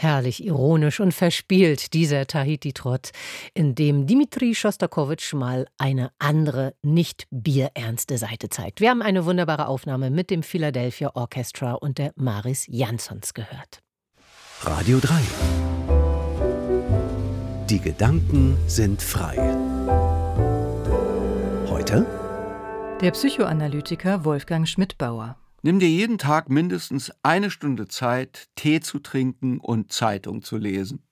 Herrlich ironisch und verspielt dieser Tahiti-Trott, in dem Dimitri Schostakowitsch mal eine andere, nicht bierernste Seite zeigt. Wir haben eine wunderbare Aufnahme mit dem Philadelphia Orchestra und der Maris Jansons gehört. Radio 3. Die Gedanken sind frei. Heute? Der Psychoanalytiker Wolfgang Schmidbauer. Nimm dir jeden Tag mindestens eine Stunde Zeit, Tee zu trinken und Zeitung zu lesen.